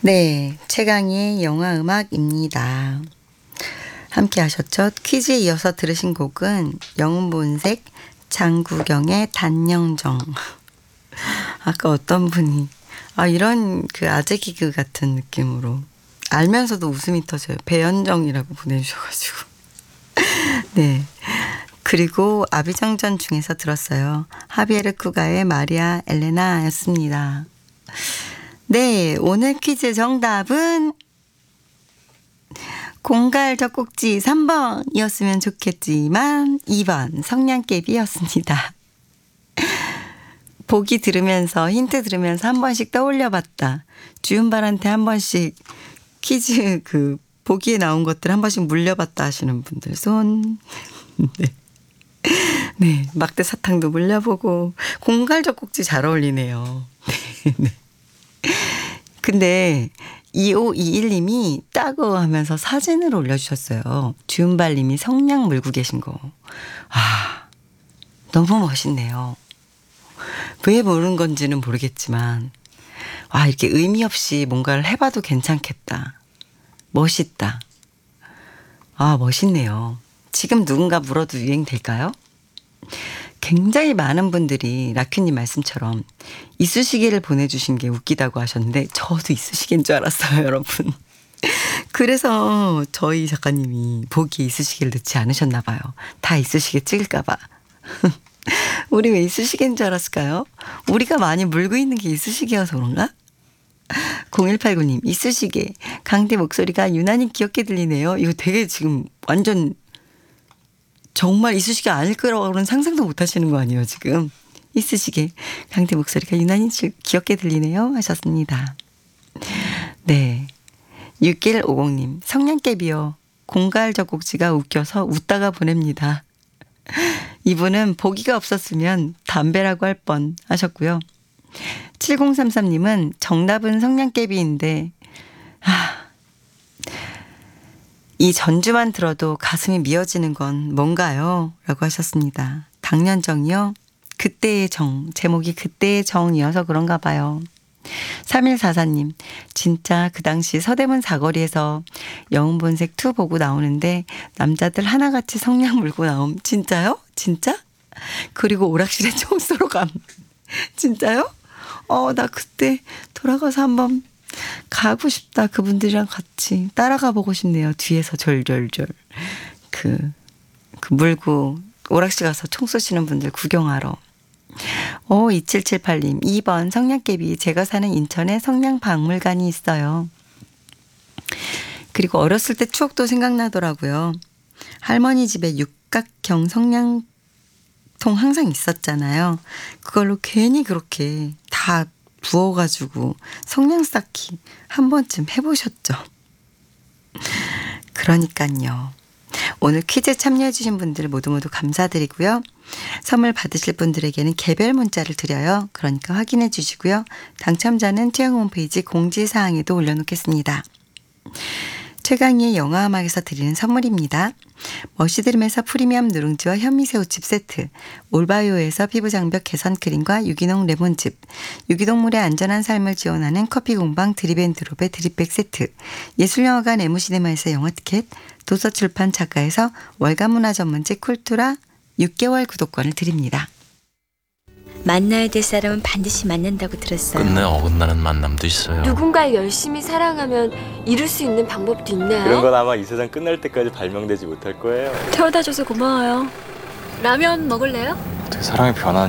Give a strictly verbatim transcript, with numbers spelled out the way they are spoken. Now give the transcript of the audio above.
네, 최강희의 영화음악입니다. 함께 하셨죠? 퀴즈에 이어서 들으신 곡은 영본색 장구경의 단영정. 아까 어떤 분이 아 이런 그 아재 개그 같은 느낌으로 알면서도 웃음이 터져요. 배현정이라고 보내주셔가지고. 네. 그리고 아비정전 중에서 들었어요. 하비에르 쿠가의 마리아 엘레나였습니다. 네, 오늘 퀴즈 정답은 공갈 젖꼭지 삼 번이었으면 좋겠지만 이 번 성냥개비였습니다. 보기 들으면서 힌트 들으면서 한 번씩 떠올려봤다. 주윤발한테 한 번씩 퀴즈 그 보기에 나온 것들 한 번씩 물려봤다 하시는 분들 손. 네. 네, 막대 사탕도 물려보고 공갈 젖꼭지 잘 어울리네요. 네. 근데 이오이일 님이 따고 하면서 사진을 올려주셨어요. 주은발님이 성냥 물고 계신 거. 아, 너무 멋있네요. 왜 모르는 건지는 모르겠지만 와, 이렇게 의미 없이 뭔가를 해봐도 괜찮겠다. 멋있다. 아, 멋있네요. 지금 누군가 물어도 유행될까요? 굉장히 많은 분들이 라큐님 말씀처럼 이쑤시개를 보내주신 게 웃기다고 하셨는데 저도 이쑤시개인 줄 알았어요, 여러분. 그래서 저희 작가님이 보기에 이쑤시개를 넣지 않으셨나 봐요. 다 이쑤시개 찍을까 봐. 우리 왜 이쑤시개인 줄 알았을까요? 우리가 많이 물고 있는 게 이쑤시개여서 그런가? 공일팔구 님 이쑤시개 강디 목소리가 유난히 귀엽게 들리네요. 이거 되게 지금 완전 정말 이쑤시개 아닐 거라고는 상상도 못 하시는 거 아니에요, 지금. 이쑤시개. 강태 목소리가 유난히 귀엽게 들리네요. 하셨습니다. 네. 육일오공 님. 성냥개비요. 공갈 젖꼭지가 웃겨서 웃다가 보냅니다. 이분은 보기가 없었으면 담배라고 할 뻔 하셨고요. 칠공삼삼 님은 정답은 성냥개비인데 아, 이 전주만 들어도 가슴이 미어지는 건 뭔가요? 라고 하셨습니다. 당년정이요? 그때의 정. 제목이 그때의 정이어서 그런가 봐요. 삼일사사 님. 진짜 그 당시 서대문 사거리에서 영웅본색 이 보고 나오는데 남자들 하나같이 성냥 물고 나옴. 진짜요? 진짜? 그리고 오락실에 총 쏘러 감. 진짜요? 어, 나 그때 돌아가서 한번 가고 싶다. 그분들이랑 같이 따라가 보고 싶네요. 뒤에서 절절절 그, 그 물고 오락실 가서 총 쏘시는 분들 구경하러. 오, 이칠칠팔 님. 이 번 성냥개비. 제가 사는 인천에 성냥박물관이 있어요. 그리고 어렸을 때 추억도 생각나더라고요. 할머니 집에 육각형 성냥통 항상 있었잖아요. 그걸로 괜히 그렇게 다 부어가지고 성냥 쌓기 한 번쯤 해보셨죠? 그러니까요. 오늘 퀴즈 참여해주신 분들 모두 모두 감사드리고요. 선물 받으실 분들에게는 개별 문자를 드려요. 그러니까 확인해 주시고요. 당첨자는 투영 홈페이지 공지사항에도 올려놓겠습니다. 최강희의 영화음악에서 드리는 선물입니다. 머시드름에서 프리미엄 누룽지와 현미새우칩 세트, 올바이오에서 피부장벽 개선 크림과 유기농 레몬즙, 유기동물의 안전한 삶을 지원하는 커피공방 드립앤드롭의 드립백 세트, 예술영화관 에무시네마에서 영화 티켓, 도서출판 작가에서 월간 문화 전문지 쿨투라 육 개월 구독권을 드립니다. 만나야 될 사람은 반드시 만난다고 들었어요. 끝내 어긋나는 만남도 있어요. 누군가를 열심히 사랑하면 이룰 수 있는 방법도 있나요? 그런 건 아마 이 세상 끝날 때까지 발명되지 못할 거예요. 태워다 줘서 고마워요. 라면 먹을래요? 어떻게 사랑이 변하는